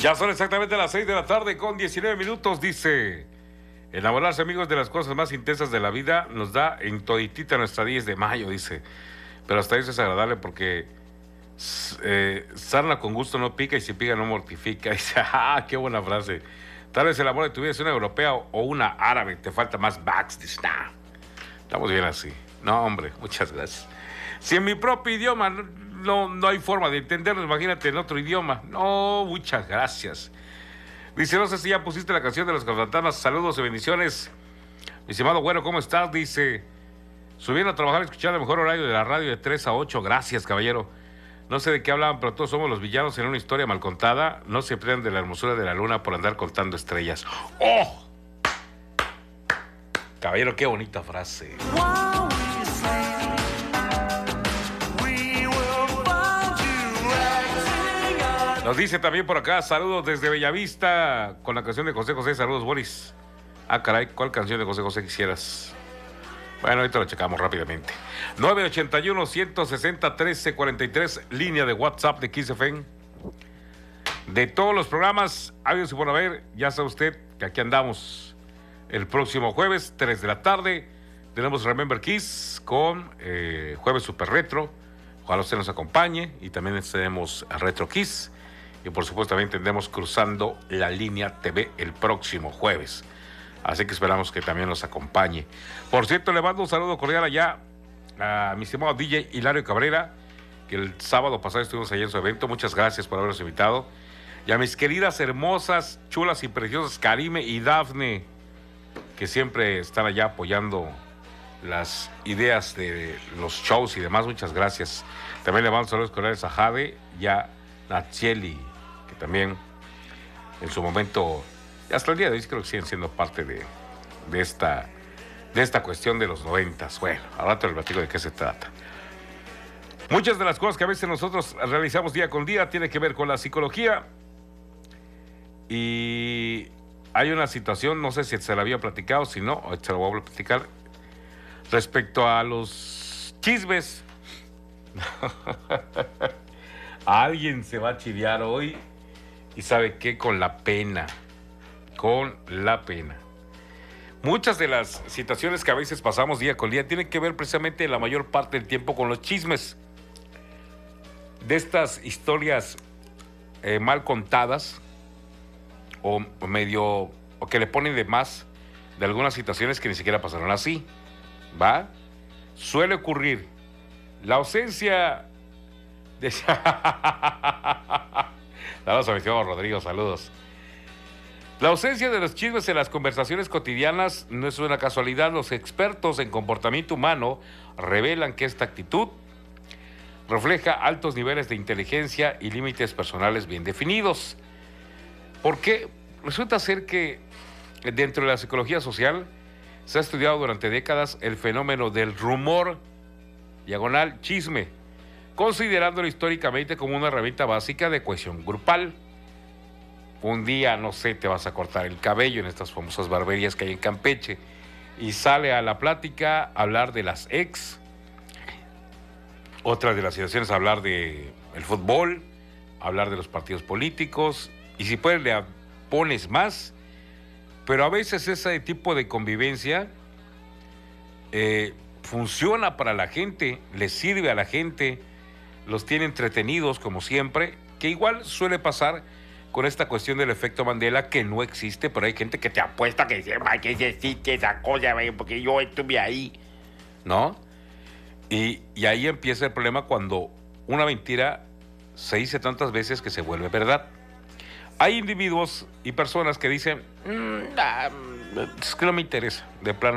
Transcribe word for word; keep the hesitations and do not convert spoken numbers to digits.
Ya son exactamente las seis de la tarde con diecinueve minutos, dice. Enamorarse, amigos, de las cosas más intensas de la vida nos da en toditita nuestra diez de mayo, dice. Pero hasta eso es agradable porque eh, sarna con gusto no pica y si pica no mortifica. Dice, ah, qué buena frase. Tal vez el amor de tu vida es una europea o una árabe, te falta más backs. Dice, nah, estamos bien así. No, hombre, muchas gracias. Si en mi propio idioma no, no, no hay forma de entenderlo, imagínate en otro idioma. No, muchas gracias. Dice, no sé si ya pusiste la canción de los Cazafantasmas. Saludos y bendiciones. Mi estimado güero, ¿cómo estás? Dice, subiendo a trabajar, escuchar el mejor horario de la radio de tres a ocho. Gracias, caballero. No sé de qué hablaban, pero todos somos los villanos en una historia mal contada. No se pierdan de la hermosura de la luna por andar contando estrellas. ¡Oh! Caballero, qué bonita frase. Nos dice también por acá, saludos desde Bellavista, con la canción de José José. Saludos, Boris. Ah, caray, ¿cuál canción de José José quisieras? Bueno, ahorita lo checamos rápidamente. nueve ochenta y uno, ciento sesenta, trece cuarenta y tres, línea de WhatsApp de Kiss F M. De todos los programas, habidos y por haber, ya sabe usted que aquí andamos el próximo jueves, tres de la tarde. Tenemos Remember Kiss con eh, Jueves Super Retro. Ojalá usted nos acompañe. Y también tenemos Retro Kiss. Y por supuesto también tendremos Cruzando la Línea T V el próximo jueves. Así que esperamos que también nos acompañe. Por cierto, le mando un saludo cordial allá a mi estimado D J Hilario Cabrera, que el sábado pasado estuvimos allá en su evento. Muchas gracias por habernos invitado. Y a mis queridas, hermosas, chulas y preciosas Karime y Dafne, que siempre están allá apoyando las ideas de los shows y demás. Muchas gracias. También le mando saludos cordiales a Jade y a Nacheli, que también en su momento, hasta el día de hoy, creo que siguen siendo parte de, de, esta, de esta cuestión de los noventas. Bueno, ahora te lo platico de qué se trata. Muchas de las cosas que a veces nosotros realizamos día con día tienen que ver con la psicología. Y hay una situación, no sé si se la había platicado, si no, se la voy a platicar, respecto a los chismes. Alguien se va a chiviar hoy y ¿sabe qué? Con la pena, con la pena. Muchas de las situaciones que a veces pasamos día con día tienen que ver precisamente la mayor parte del tiempo con los chismes. De estas historias eh, mal contadas o medio, o que le ponen de más de algunas situaciones que ni siquiera pasaron así, ¿va? Suele ocurrir la ausencia de... Saludos a mi estimado Rodrigo, saludos. La ausencia de los chismes en las conversaciones cotidianas no es una casualidad. Los expertos en comportamiento humano revelan que esta actitud refleja altos niveles de inteligencia y límites personales bien definidos. Porque resulta ser que dentro de la psicología social se ha estudiado durante décadas el fenómeno del rumor, diagonal chisme, considerándolo históricamente como una herramienta básica de cohesión grupal. Un día, no sé, te vas a cortar el cabello en estas famosas barberías que hay en Campeche y sale a la plática a hablar de las ex, otra de las situaciones a hablar de el fútbol, hablar de los partidos políticos, y si puedes le pones más, pero a veces ese tipo de convivencia eh, funciona para la gente, les sirve a la gente, los tiene entretenidos como siempre, que igual suele pasar con esta cuestión del efecto Mandela, que no existe, pero hay gente que te apuesta que dice, ay, que existe esa cosa, porque yo estuve ahí, ¿no? Y, y ahí empieza el problema cuando una mentira se dice tantas veces que se vuelve verdad. Hay individuos y personas que dicen, mmm, es que no me interesa, de plano.